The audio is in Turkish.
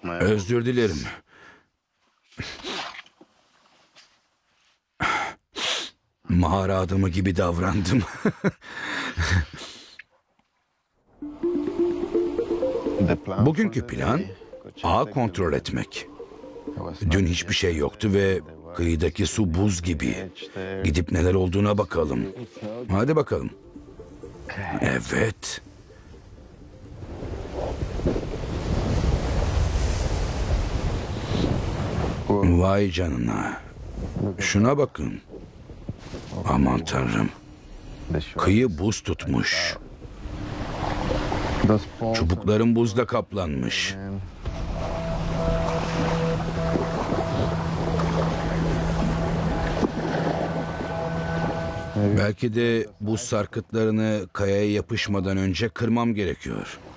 Özür dilerim. Mağara adamı gibi davrandım. Bugünkü plan ağı kontrol etmek. Dün hiçbir şey yoktu ve kıyıdaki su buz gibi. Gidip neler olduğuna bakalım. Hadi bakalım. Evet. Vay canına. Şuna bakın. Aman tanrım. Kıyı buz tutmuş. Çubukların buzla kaplanmış. Belki de buz sarkıtlarını kayaya yapışmadan önce kırmam gerekiyor.